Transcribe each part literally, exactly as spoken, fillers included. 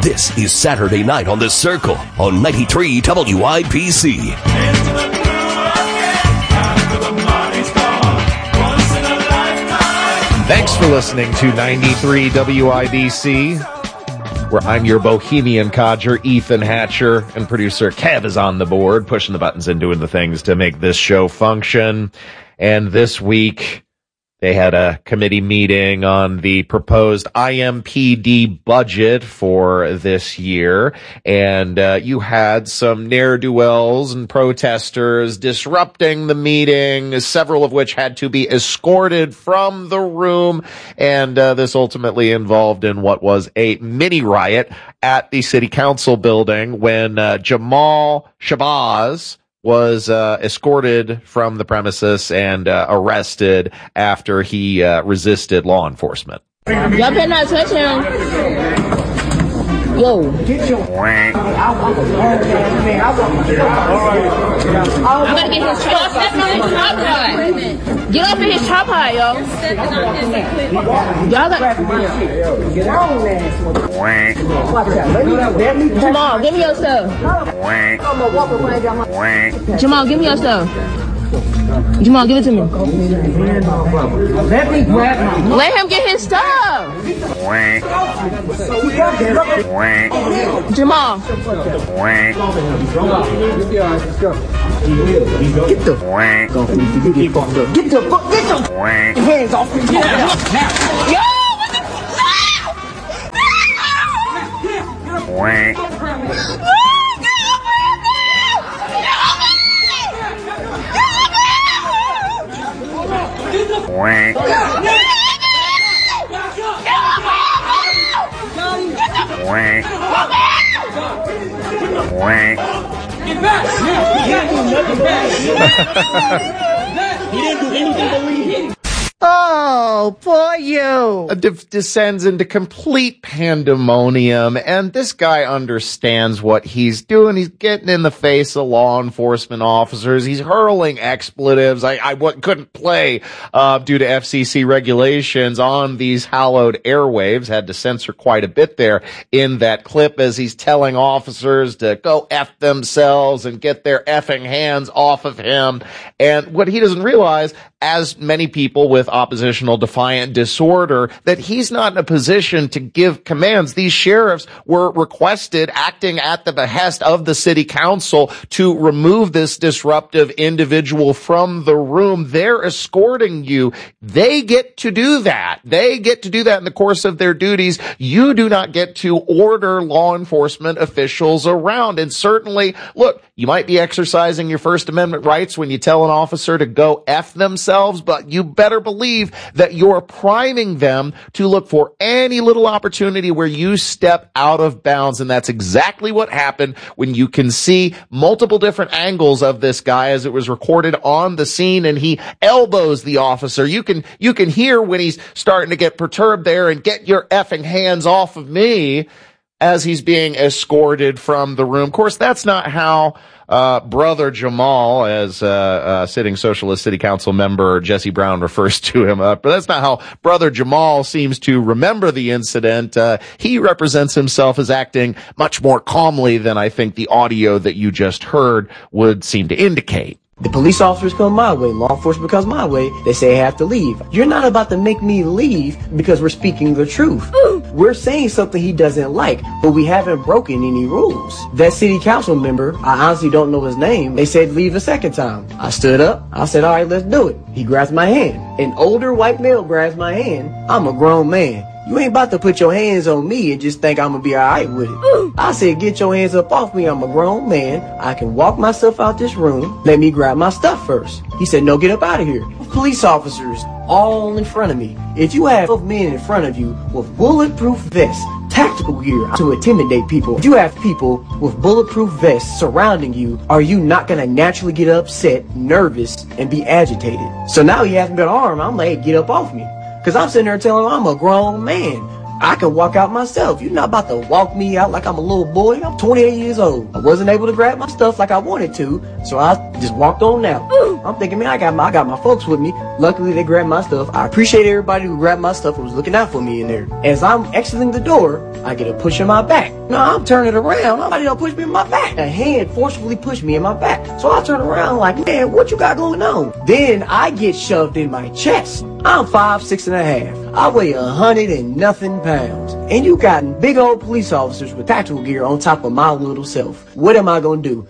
This is Saturday Night on The Circle on ninety-three W I B C. Thanks for listening to ninety-three W I B C, where I'm your bohemian codger, Ethan Hatcher, and producer Kev is on the board, pushing the buttons and doing the things to make this show function. And this week, they had a committee meeting on the proposed I M P D budget for this year, and uh, you had some ne'er-do-wells and protesters disrupting the meeting, several of which had to be escorted from the room, and uh, this ultimately involved in what was a mini riot at the city council building when uh, Jamal Shabazz was uh, escorted from the premises and uh, arrested after he uh, resisted law enforcement. Y'all better not touch him. Yo. Get your I'm gonna get his tripod. Get off of his tripod, yo. Y'all got. Jamal, give me your stuff. Jamal, give me your stuff. Jamal, give it to me. Let me grab my. Let him get his stuff. Jamal. Get the. Get the. Get the hands off me. Yo, what the. Wank. Wank. Wank. Get back! He didn't do nothing bad. He didn't do anything but leave. Oh, boy, you. It de- descends into complete pandemonium, and this guy understands what he's doing. He's getting in the face of law enforcement officers. He's hurling expletives. I, I w- couldn't play, uh, due to F C C regulations on these hallowed airwaves. Had to censor quite a bit there in that clip as he's telling officers to go F themselves and get their effing hands off of him. And what he doesn't realize, as many people with oppositional defiant disorder, that he's not in a position to give commands. These sheriffs were requested, acting at the behest of the city council, to remove this disruptive individual from the room. They're escorting you. They get to do that. They get to do that in the course of their duties. You do not get to order law enforcement officials around. And certainly, look, you might be exercising your First Amendment rights when you tell an officer to go F themselves, but you better believe that you're priming them to look for any little opportunity where you step out of bounds. And that's exactly what happened when you can see multiple different angles of this guy as it was recorded on the scene, and he elbows the officer. You can, you can hear when he's starting to get perturbed there and get your effing hands off of me as he's being escorted from the room. Of course, that's not how Uh, Brother Jamal, as uh, uh, sitting Socialist City Council member Jesse Brown refers to him, uh, but that's not how Brother Jamal seems to remember the incident. Uh, he represents himself as acting much more calmly than I think the audio that you just heard would seem to indicate. The police officers come my way, law enforcement comes my way, they say I have to leave. You're not about to make me leave because we're speaking the truth. We're saying something he doesn't like, but we haven't broken any rules. That city council member, I honestly don't know his name, they said leave a second time. I stood up, I said, all right, let's do it. He grabs my hand. An older white male grabs my hand. I'm a grown man. You ain't about to put your hands on me and just think I'm gonna be alright with it. I said, get your hands up off me. I'm a grown man. I can walk myself out this room. Let me grab my stuff first. He said, no, get up out of here. Police officers all in front of me. If you have men in front of you with bulletproof vests, tactical gear to intimidate people, if you have people with bulletproof vests surrounding you, are you not gonna naturally get upset, nervous, and be agitated? So now he has me by the arm. I'm like, hey, get up off me. Because I'm sitting there telling him I'm a grown man. I can walk out myself. You're not about to walk me out like I'm a little boy. I'm twenty-eight years old. I wasn't able to grab my stuff like I wanted to, so I just walked on out. I'm thinking, man, I got my, I got my folks with me. Luckily, they grabbed my stuff. I appreciate everybody who grabbed my stuff and was looking out for me in there. As I'm exiting the door, I get a push in my back. No, I'm turning around. Somebody don't push me in my back. A hand forcefully pushed me in my back. So I turn around like, man, what you got going on? Then I get shoved in my chest. I'm five, six and a half. I weigh a hundred and nothing pounds. And you got big old police officers with tactical gear on top of my little self. What am I gonna do?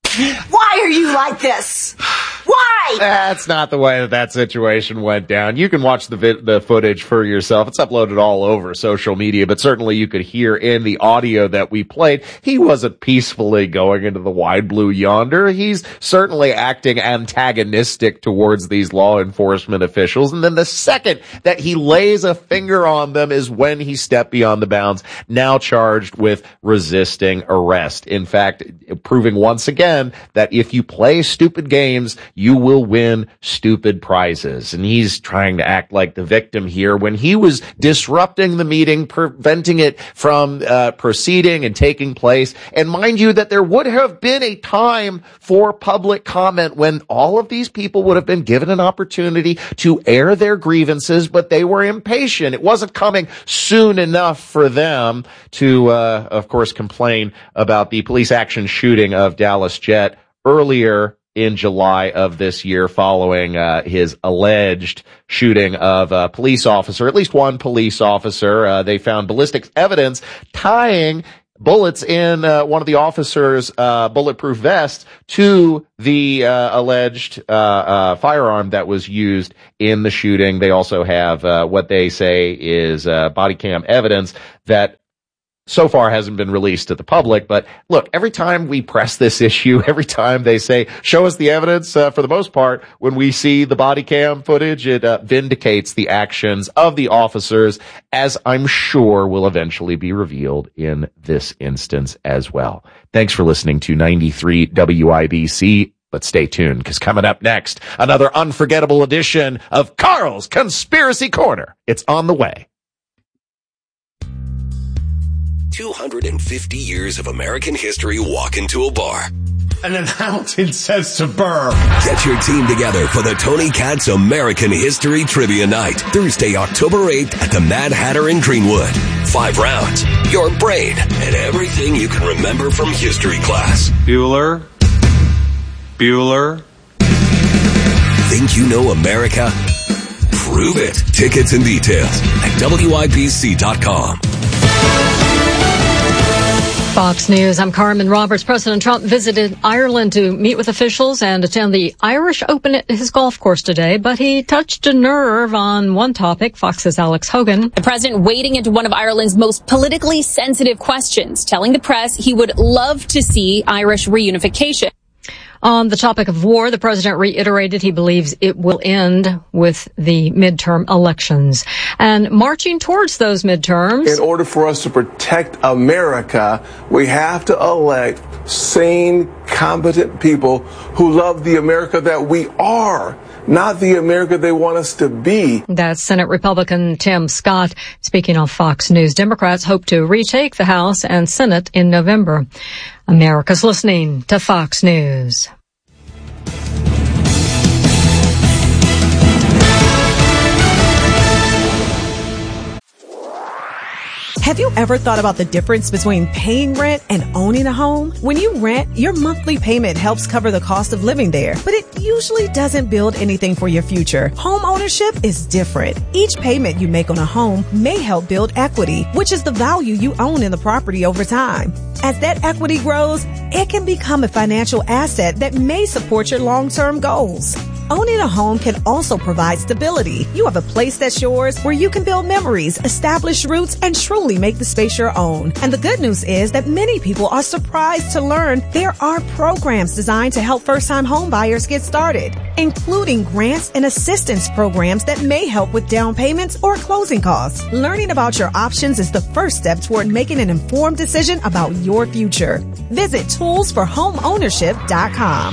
Why are you like this? Why? That's not the way that that situation went down. You can watch the vi- the footage for yourself. It's uploaded all over social media, but certainly you could hear in the audio that we played, he wasn't peacefully going into the wide blue yonder. He's certainly acting antagonistic towards these law enforcement officials. And then the second that he lays a finger on them is when he stepped beyond the bounds, now charged with resisting arrest. In fact, proving once again that if you play stupid games, you will win stupid prizes. And he's trying to act like the victim here when he was disrupting the meeting, preventing it from uh, proceeding and taking place. And mind you that there would have been a time for public comment when all of these people would have been given an opportunity to air their grievances, but they were impatient. It wasn't coming soon enough for them to, uh, of course, complain about the police action shooting of Dallas Jett earlier in July of this year, following uh, his alleged shooting of a police officer, at least one police officer. Uh, they found ballistics evidence tying bullets in uh, one of the officer's uh, bulletproof vests to the uh, alleged uh, uh, firearm that was used in the shooting. They also have uh, what they say is uh, body cam evidence that so far hasn't been released to the public. But look, every time we press this issue, every time they say, show us the evidence, uh, for the most part, when we see the body cam footage, it uh, vindicates the actions of the officers, as I'm sure will eventually be revealed in this instance as well. Thanks for listening to ninety-three W I B C. But stay tuned, because coming up next, another unforgettable edition of Carl's Conspiracy Corner. It's on the way. two hundred fifty years of American history walk into a bar. And then Hamilton says to Burr, Get your team together for the Tony Katz American History Trivia Night, Thursday, October eighth at the Mad Hatter in Greenwood. Five rounds, your brain, and everything you can remember from history class. Bueller, Bueller. Think you know America? Prove it. Tickets and details at W I B C dot com. Fox News, I'm Carmen Roberts. President Trump visited Ireland to meet with officials and attend the Irish Open at his golf course today, but he touched a nerve on one topic. Fox's Alex Hogan. The president wading into one of Ireland's most politically sensitive questions, telling the press he would love to see Irish reunification. On the topic of war, the president reiterated he believes it will end with the midterm elections. And marching towards those midterms. In order for us to protect America, we have to elect sane, competent people who love the America that we are, not the America they want us to be. That's Senate Republican Tim Scott speaking on Fox News. Democrats hope to retake the House and Senate in November. America's listening to Fox News. Have you ever thought about the difference between paying rent and owning a home? When you rent, your monthly payment helps cover the cost of living there, but it usually doesn't build anything for your future. Home ownership is different. Each payment you make on a home may help build equity, which is the value you own in the property over time. As that equity grows, it can become a financial asset that may support your long-term goals. Owning a home can also provide stability. You have a place that's yours where you can build memories, establish roots, and truly make the space your own. And the good news is that many people are surprised to learn there are programs designed to help first-time home buyers get started, including grants and assistance programs that may help with down payments or closing costs. Learning about your options is the first step toward making an informed decision about your future. Visit tools for home ownership dot com.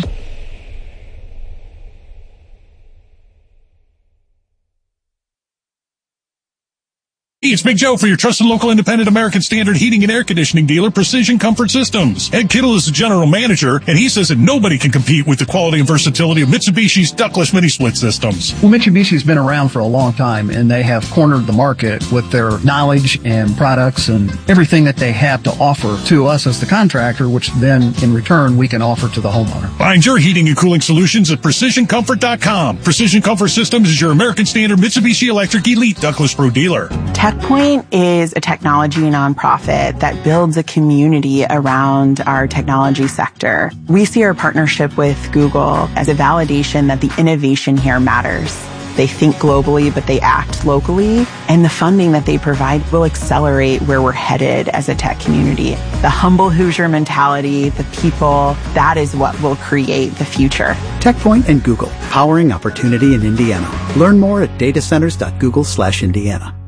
Hey, it's Big Joe for your trusted local independent American Standard heating and air conditioning dealer, Precision Comfort Systems. Ed Kittle is the general manager, and he says that nobody can compete with the quality and versatility of Mitsubishi's ductless mini-split systems. Well, Mitsubishi's been around for a long time, and they have cornered the market with their knowledge and products and everything that they have to offer to us as the contractor, which then, in return, we can offer to the homeowner. Find your heating and cooling solutions at precision comfort dot com. Precision Comfort Systems is your American Standard Mitsubishi Electric Elite Ductless Pro dealer. TechPoint is a technology nonprofit that builds a community around our technology sector. We see our partnership with Google as a validation that the innovation here matters. They think globally, but they act locally. And the funding that they provide will accelerate where we're headed as a tech community. The humble Hoosier mentality, the people, that is what will create the future. TechPoint and Google, powering opportunity in Indiana. Learn more at datacenters dot google slash Indiana.